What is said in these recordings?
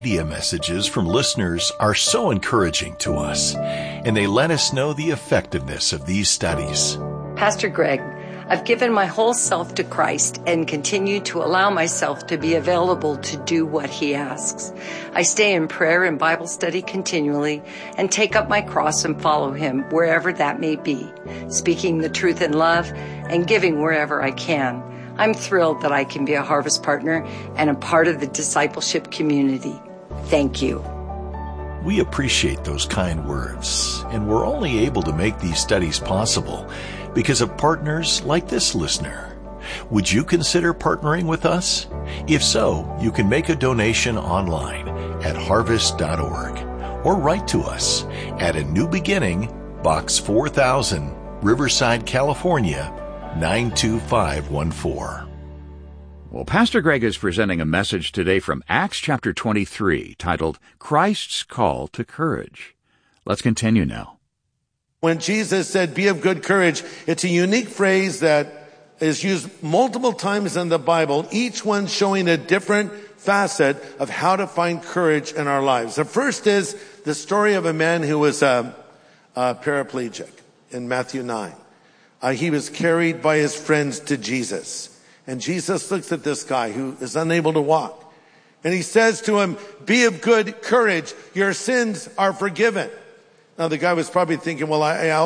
Media messages from listeners are so encouraging to us, and they let us know the effectiveness of these studies. Pastor Greg, I've given my whole self to Christ and continue to allow myself to be available to do what He asks. I stay in prayer and Bible study continually and take up my cross and follow Him wherever that may be, speaking the truth in love and giving wherever I can. I'm thrilled that I can be a Harvest partner and a part of the discipleship community. Thank you. We appreciate those kind words, and we're only able to make these studies possible because of partners like this listener. Would you consider partnering with us? If so, you can make a donation online at harvest.org or write to us at A New Beginning, Box 4000, Riverside, California, 92514. Well, Pastor Greg is presenting a message today from Acts chapter 23 titled, Christ's Call to Courage. Let's continue now. When Jesus said, be of good courage, it's a unique phrase that is used multiple times in the Bible, each one showing a different facet of how to find courage in our lives. The first is the story of a man who was a paraplegic in Matthew 9. He was carried by his friends to Jesus. And Jesus looks at this guy who is unable to walk. And he says to him, be of good courage. Your sins are forgiven. Now the guy was probably thinking, well,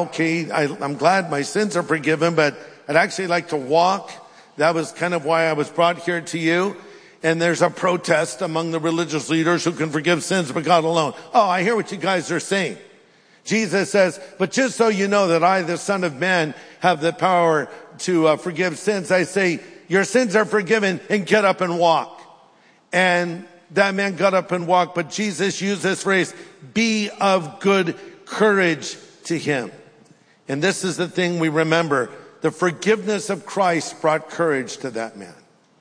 I'm glad my sins are forgiven, but I'd actually like to walk. That was kind of why I was brought here to you. And there's a protest among the religious leaders who can forgive sins but God alone. Oh, I hear what you guys are saying. Jesus says, but just so you know that I, the Son of Man, have the power to forgive sins, I say, your sins are forgiven, and get up and walk. And that man got up and walked, but Jesus used this phrase, be of good courage to him. And this is the thing we remember. The forgiveness of Christ brought courage to that man.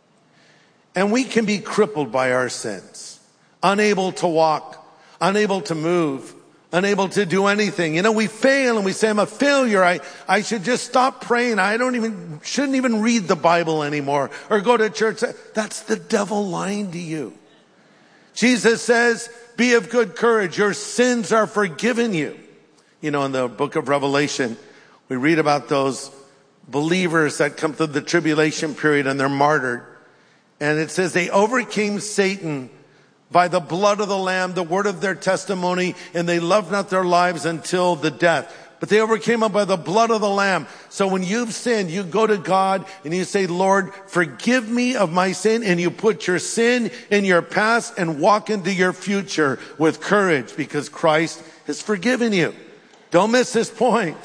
And we can be crippled by our sins, unable to walk, unable to move, unable to do anything. You know, we fail and we say, I'm a failure. I should just stop praying. Shouldn't even read the Bible anymore or go to church. That's the devil lying to you. Jesus says, be of good courage. Your sins are forgiven you. You know, in the book of Revelation, we read about those believers that come through the tribulation period and they're martyred. And it says they overcame Satan by the blood of the Lamb, the word of their testimony, and they loved not their lives until the death. But they overcame him by the blood of the Lamb. So when you've sinned, you go to God and you say, Lord, forgive me of my sin. And you put your sin in your past and walk into your future with courage because Christ has forgiven you. Don't miss this point.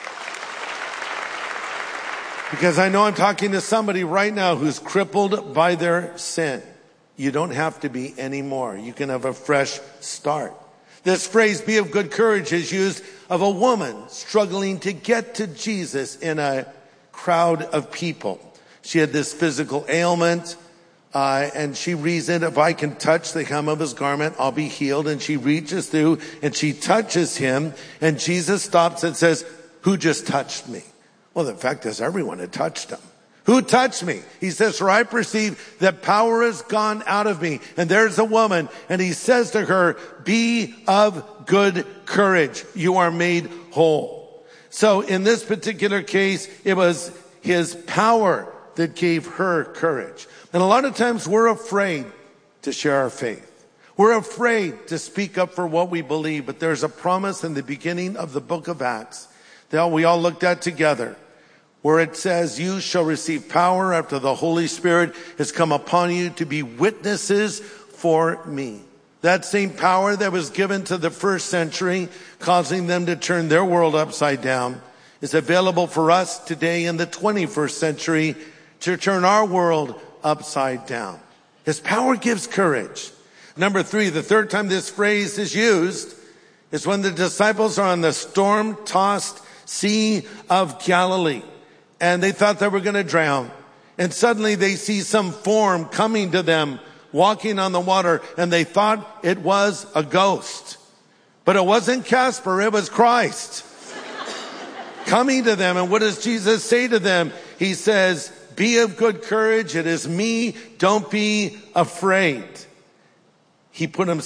Because I know I'm talking to somebody right now who's crippled by their sin. You don't have to be anymore. You can have a fresh start. This phrase, be of good courage, is used of a woman struggling to get to Jesus in a crowd of people. She had this physical ailment, and she reasoned, if I can touch the hem of his garment, I'll be healed. And she reaches through and she touches him, and Jesus stops and says, who just touched me? Well, the fact is everyone had touched him. Who touched me? He says, for I perceive that power is gone out of me. And there's a woman, and he says to her, be of good courage. You are made whole. So in this particular case, it was his power that gave her courage. And a lot of times we're afraid to share our faith. We're afraid to speak up for what we believe. But there's a promise in the beginning of the book of Acts that we all looked at together, where it says, you shall receive power after the Holy Spirit has come upon you to be witnesses for me. That same power that was given to the first century, causing them to turn their world upside down, is available for us today in the 21st century to turn our world upside down. His power gives courage. Number 3, the third time this phrase is used is when the disciples are on the storm-tossed Sea of Galilee. And they thought they were going to drown. And suddenly they see some form coming to them, walking on the water, and they thought it was a ghost. But it wasn't Casper, it was Christ coming to them. And what does Jesus say to them? He says, be of good courage, it is me, don't be afraid. He put himself